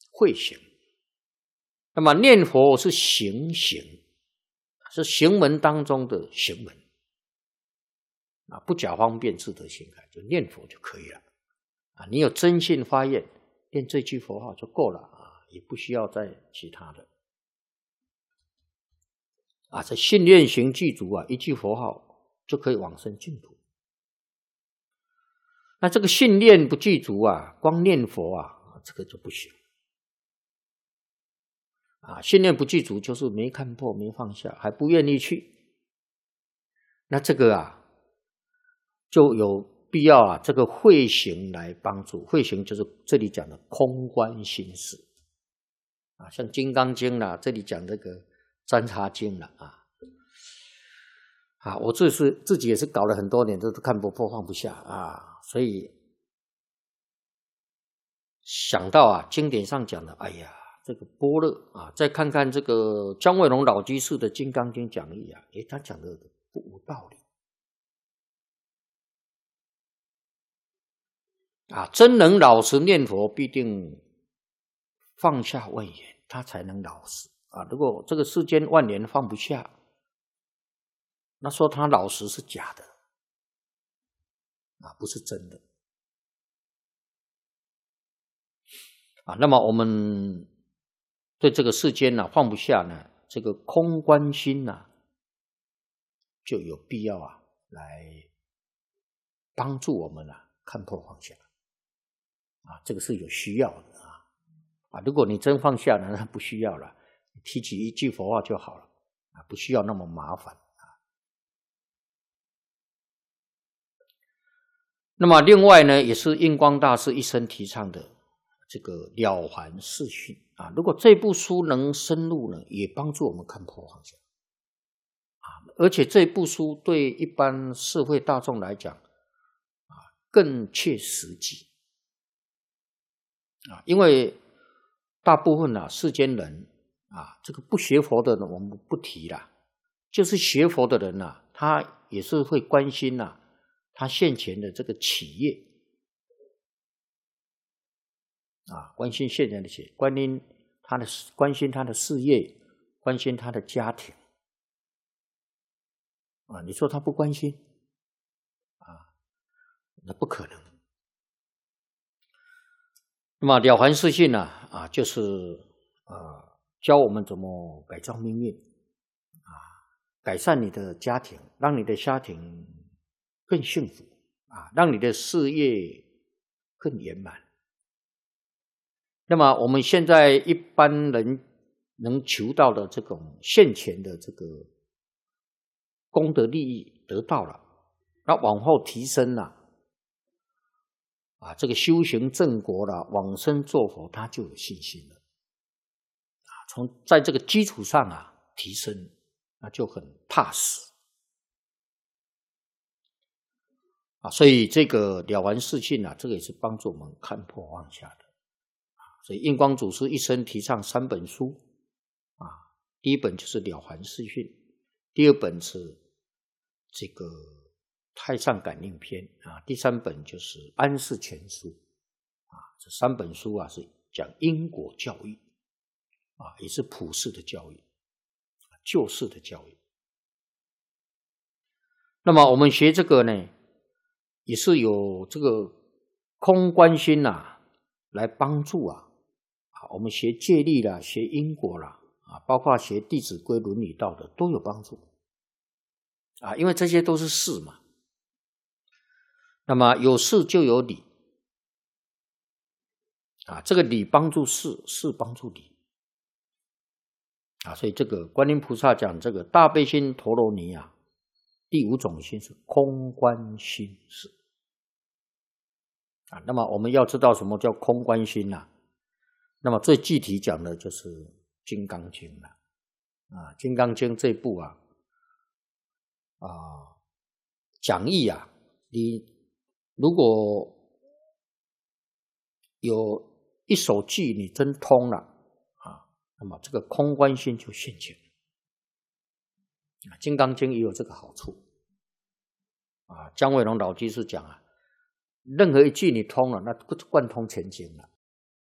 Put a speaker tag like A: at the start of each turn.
A: 慧行。那么念佛是行，是行门当中的行门不假方便自得心开，就念佛就可以了你有真信发愿，念这句佛号就够了也不需要再其他的这信愿行具足一句佛号就可以往生净土。那这个信念不具足光念佛这个就不行信念不具足就是没看破没放下，还不愿意去，那这个就有必要这个慧行来帮助。慧行就是这里讲的空观心事像《金刚经》这里讲这个《占察经》我自己也是搞了很多年，都看不破放不下所以想到经典上讲的，哎呀，这个般若再看看这个姜惠龙老居士的《金刚经》讲义他讲的不无道理真能老实念佛，必定放下妄言，他才能老实如果这个世间万年放不下，那说他老实是假的不是真的那么我们对这个世间放不下这个空观心就有必要来帮助我们看破放下这个是有需要的如果你真放下那不需要了，提起一句佛号就好了不需要那么麻烦那么另外呢，也是印光大师一生提倡的这个了凡四训如果这部书能深入呢，也帮助我们看破放下而且这部书对一般社会大众来讲更切实际因为大部分世间人这个不学佛的人我们不提啦，就是学佛的人他也是会关心他现前的这个企业关心现前的企业，关心他的事业，关心他的家庭你说他不关心那不可能。那么了凡四训就是教我们怎么改造命运改善你的家庭，让你的家庭更幸福让你的事业更圆满。那么我们现在一般人能求到的这种现前的这个功德利益得到了，那往后提升这个修行正果往生做佛，他就有信心了在这个基础上提升，那就很踏实所以这个了凡四训这个也是帮助我们看破放下的所以印光祖师一生提倡3本书第一本就是了凡四训，第二本是这个太上感应篇第3本就是安世全书这3本书是讲因果教育也是普世的教育，救世的教育。那么我们学这个呢，也是有这个空观心来帮助我们学戒律学因果包括学弟子规伦理道德都有帮助因为这些都是事嘛。那么有事就有理这个理帮助事，事帮助理所以这个观音菩萨讲这个大悲心陀罗尼第5种心是空观心事那么我们要知道什么叫空观心那么最具体讲的就是金刚经金刚经这部讲义你如果有一首句你真通了那么这个空观心就现前金刚经也有这个好处姜惠龙老居士讲任何一句你通了，那贯通全经了